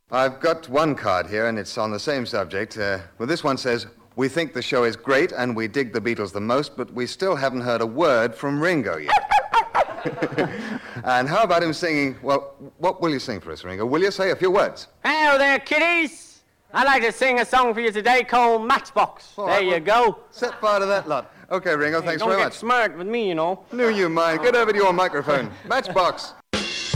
I've got one card here, and it's on the same subject. Well, this one says, "We think the show is great, and we dig the Beatles the most, but we still haven't heard a word from Ringo yet." And how about him singing, well, what will you sing for us, Ringo? Will you say a few words? Hello there, kiddies. I'd like to sing a song for you today called Matchbox. All there right, you go. Set fire to that lot. Okay, Ringo, thanks very Don't much. get smart with me, you know. Knew you mind. Get over to your microphone. Matchbox.